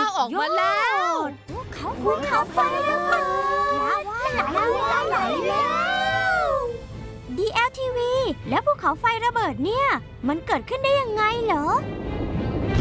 างออกมาแล้วภูเขาไฟระเบิดไหลแล้ว DLTV แล้วภูเขาไฟระเบิดเนี่ยมันเกิดขึ้นได้ยังไงเหรอ